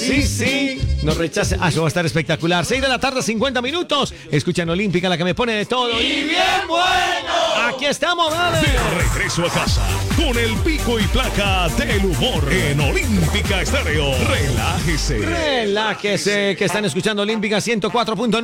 sí. No rechace. Eso va a estar espectacular. 6 de la tarde, 50 minutos. Escuchan Olímpica, la que me pone de todo. ¡Y bien bueno! Aquí estamos, dale. De regreso a casa con el pico y placa del humor en Olímpica Estéreo. Relájese, que están escuchando Olímpica 104.9.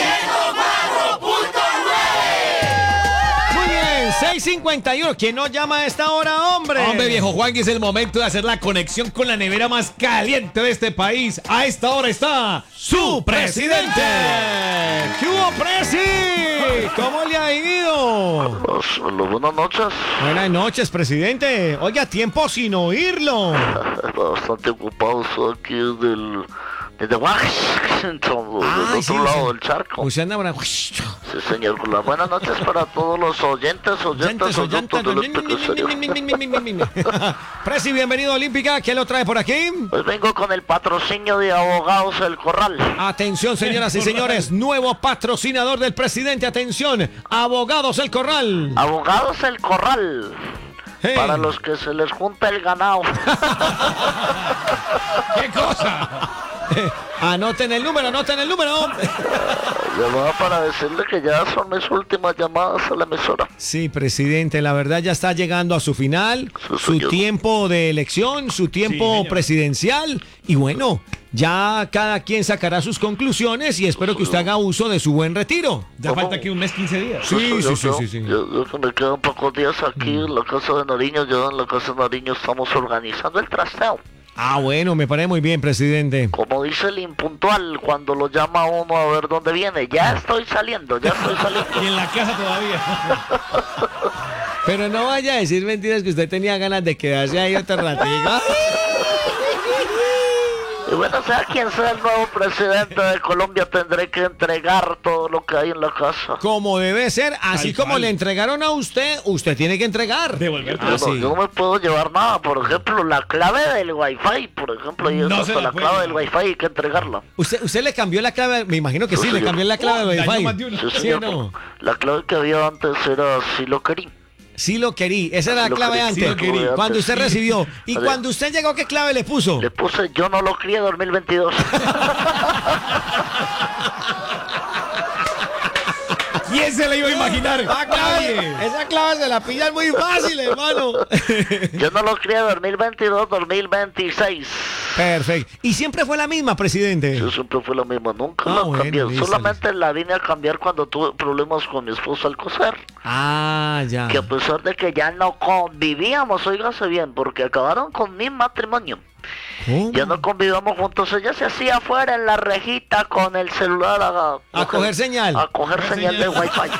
6:51. ¿Quién nos llama a esta hora, hombre? Hombre, viejo Juan, que es el momento de hacer la conexión con la nevera más caliente de este país. A esta hora está su presidente. ¿Qué hubo, Presi? ¿Cómo le ha ido? Buenas noches. Buenas noches, presidente. Oiga, tiempo sin oírlo. Bastante ocupado, estoy aquí desde Washington, del otro lado del charco. Usted anda ahora. Sí, señor. Buenas noches para todos los oyentes de Olímpica Estéreo. Presi, bienvenido a Olímpica. ¿Qué lo trae por aquí? Pues vengo con el patrocinio de Abogados El Corral. Atención, señoras y señores. Nuevo patrocinador del presidente. Atención. Abogados El Corral. Abogados El Corral. Hey. Para los que se les junta el ganado. ¿Qué cosa? Anoten el número. Llamaba para decirle que ya son mis últimas llamadas a la emisora. Sí, presidente, la verdad ya está llegando a su final, su tiempo de elección, su tiempo presidencial. Y bueno, ya cada quien sacará sus conclusiones y espero que usted haga uso de su buen retiro. Ya falta aquí un mes, 15 días. Sí. Yo que me quedan pocos días aquí en la casa de Nariño. Yo en la casa de Nariño estamos organizando el trasteo. Ah, bueno, me parece muy bien, presidente. Como dice el impuntual cuando lo llama a uno a ver dónde viene. Ya estoy saliendo. Y en la casa todavía. Pero no vaya a decir mentiras que usted tenía ganas de quedarse ahí otra ratito. Y bueno, sea quien sea el nuevo presidente de Colombia, tendré que entregar todo lo que hay en la casa. Como debe ser, así como le entregaron a usted, usted tiene que entregar. Devolver todo. Yo no me puedo llevar nada, por ejemplo, la clave del Wi-Fi, por ejemplo, y no hasta la clave del Wi-Fi hay que entregarla. ¿Usted le cambió la clave? Me imagino que sí, le cambió la clave del Wi-Fi. Sí, señor, no? La clave que había antes era si lo quería. Sí lo querí, esa era la clave antes, cuando usted recibió. Y cuando usted llegó, ¿qué clave le puso? Le puse yo no lo crié 2022. ¿Quién se le iba a imaginar? Esa clave se la pillan muy fácil, hermano. Yo no lo crié 2022-2026. Perfecto. ¿Y siempre fue la misma, presidente? Sí, siempre fue la misma, nunca la cambié. Solamente la vine a cambiar cuando tuve problemas con mi esposa al coser. Ah, ya. Que a pesar de que ya no convivíamos, óigase bien, porque acabaron con mi matrimonio. ¿Cómo? Ya no convivíamos juntos, ella se hacía afuera en la rejita con el celular a coger señal. A coger señal de Wi-Fi.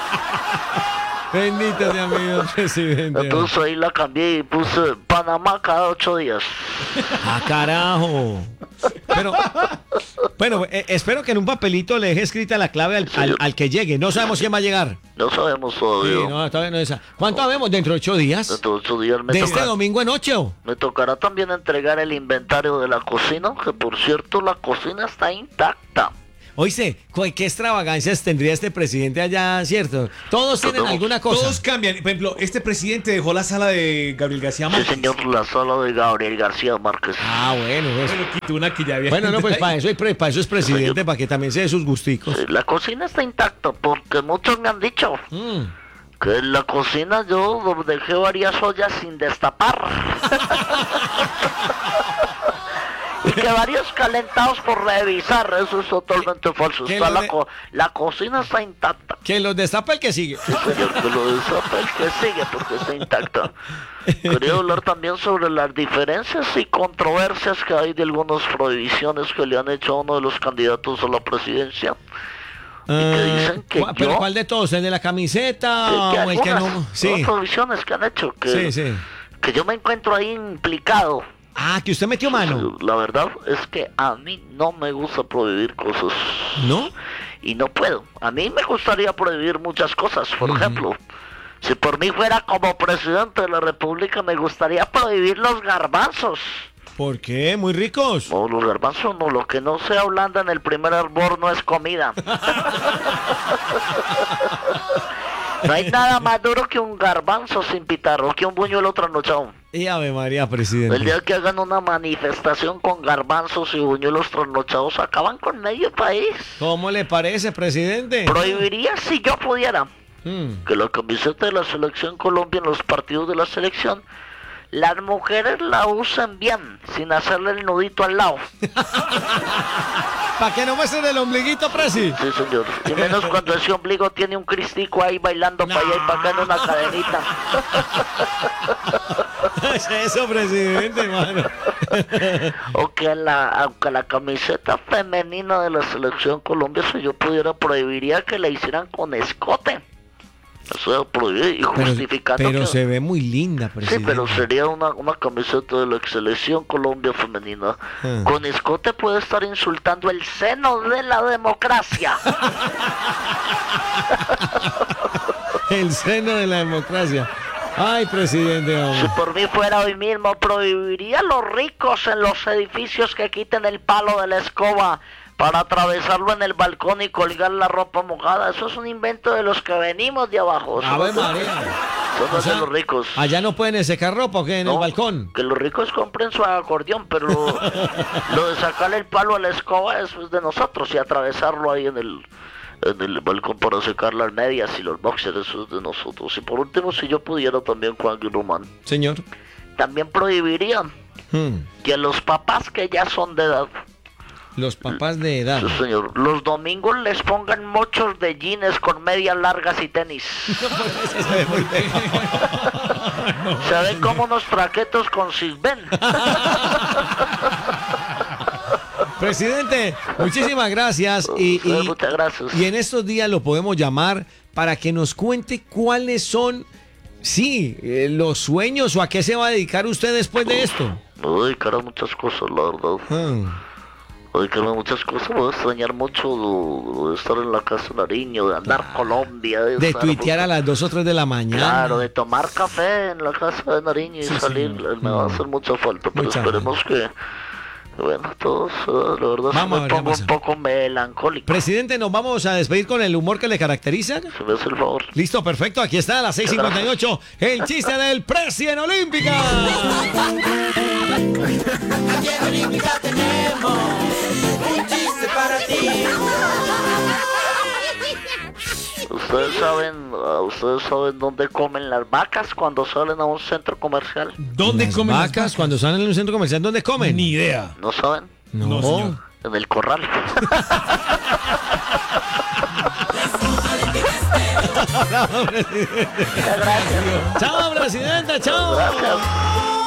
Bendito sea mi Dios, presidente. Entonces ahí la cambié y puse Panamá cada 8 días. ¡Ah, carajo! Pero, bueno, espero que en un papelito le deje escrita la clave al que llegue. No sabemos quién va a llegar. No sabemos todavía. Sí, no, todavía no es esa. ¿Cuánto habemos? ¿Dentro de 8 días? Dentro de 8 días ¿De este domingo en 8? Me tocará también entregar el inventario de la cocina, que por cierto la cocina está intacta. Oíste, ¿qué extravagancias tendría este presidente allá, cierto? Todos tienen alguna cosa. Todos cambian. Por ejemplo, este presidente dejó la sala de Gabriel García Márquez. Sí, señor, la sala de Gabriel García Márquez. Ah, bueno. Pues. Bueno, quitó una que ya había. Bueno, no, pues para eso es presidente, para que también se dé sus gusticos. Sí, la cocina está intacta, porque muchos me han dicho que en la cocina yo dejé varias ollas sin destapar. Y que varios calentados por revisar, eso es totalmente falso. La cocina está intacta. Que los destapa el que sigue. Sí, señor, que lo destapa el que sigue porque está intacta. Quería hablar también sobre las diferencias y controversias que hay de algunas prohibiciones que le han hecho a uno de los candidatos a la presidencia. Y que dicen que ¿Pero cuál de todos? ¿El de la camiseta o el que no? Sí. Prohibiciones que han hecho que yo me encuentro ahí implicado. Ah, que usted metió mano. La verdad es que a mí no me gusta prohibir cosas. ¿No? Y no puedo. A mí me gustaría prohibir muchas cosas. Por ejemplo, si por mí fuera como presidente de la República, me gustaría prohibir los garbanzos. ¿Por qué? ¿Muy ricos? No, los garbanzos no. Lo que no sea Holanda en el primer hervor no es comida. No hay nada más duro que un garbanzo sin pitar o que un buñuelo trasnochado. Y Ave María, El presidente. día que hagan una manifestación con garbanzos y buñuelos trasnochados, acaban con medio país. ¿Cómo le parece, presidente? Prohibiría, si yo pudiera, Mm. que la camiseta de la selección Colombia en los partidos de la selección, las mujeres la usen bien, sin hacerle el nudito al lado. ¿Para que no muestren el ombliguito, presi? Sí, señor. Y menos cuando ese ombligo tiene un cristico ahí bailando para allá y para acá en una cadenita. Es eso, presidente, hermano. Aunque la camiseta femenina de la selección Colombia, si yo pudiera, prohibiría que la hicieran con escote. Eso es prohibido y justificando Pero que... se ve muy linda, Sí, presidente. pero sería una camiseta de la selección Colombia femenina. Ah. Con escote puede estar insultando el seno de la democracia. El seno de la democracia. Ay, presidente, Si hombre. por mí fuera hoy mismo, prohibiría a los ricos en los edificios que quiten el palo de la escoba para atravesarlo en el balcón y colgar la ropa mojada. Eso es un invento de los que venimos de abajo. Eso Ave no- María. eso no O es sea, de los ricos. Allá no pueden secar ropa, ¿o qué? En el No, balcón. Que los ricos compren su acordeón, pero lo de sacarle el palo a la escoba eso es de nosotros y atravesarlo ahí en el balcón para secar las medias y los boxers, eso es de nosotros. Y por último, si yo pudiera también, Juan Román, Señor. también prohibiría que a los papás que ya son de edad, Los papás de edad. sí, señor, los domingos les pongan mochos de jeans con medias largas y tenis. Se ven como unos traquetos con Sisben. Presidente, muchísimas gracias. Muchas gracias. Y en estos días lo podemos llamar para que nos cuente cuáles son, sí, los sueños o a qué se va a dedicar usted después de esto. Me voy a dedicar a muchas cosas, la verdad. Voy a dedicarme a muchas cosas. Voy a extrañar mucho lo de estar en la casa de Nariño, de andar Colombia. De estar- tuitear a las 2 o 3 de la mañana. Claro, de tomar café en la casa de Nariño y Sí, salir. señor. Me va a hacer mucha falta, pero Mucha esperemos que... Bueno, todos, la verdad, Vamos a me ver qué pongo pasa. un poco melancólico. Presidente, nos vamos a despedir con el humor que le caracteriza. Si me hace el favor. Listo, perfecto, aquí está a las 6:58, el chiste del Presi en Olímpica. Aquí en Olímpica tenemos un chiste para ti. ¿Ustedes saben dónde comen las vacas cuando salen a un centro comercial? ¿Dónde Las comen las vacas cuando salen en un centro comercial, ¿dónde comen? Ni idea. ¿No saben? No, señor. En el corral. Chao, presidente, chao. Gracias.